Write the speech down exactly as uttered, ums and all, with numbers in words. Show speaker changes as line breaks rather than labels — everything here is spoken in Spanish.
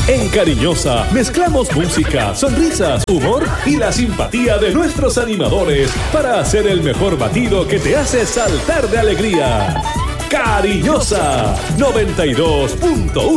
En Cariñosa mezclamos música, sonrisas, humor y la simpatía de nuestros animadores para hacer el mejor batido que te hace saltar de alegría. Cariñosa noventa y dos punto uno